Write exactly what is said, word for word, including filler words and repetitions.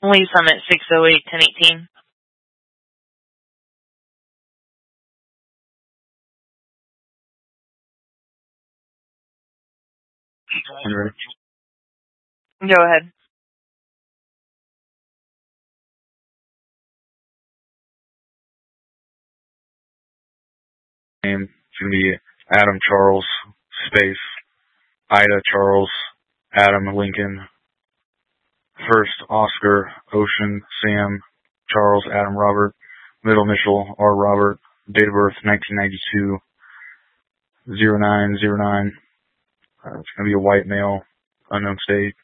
Lee Summit six oh eight, ten eighteen. I'm ready. Go ahead. Name it's gonna be Adam Charles space Ida Charles Adam Lincoln. First Oscar Ocean Sam Charles Adam Robert. Middle initial R Robert. Date of birth nineteen ninety-two. zero nine zero nine. Uh, it's gonna be a white male, unknown state.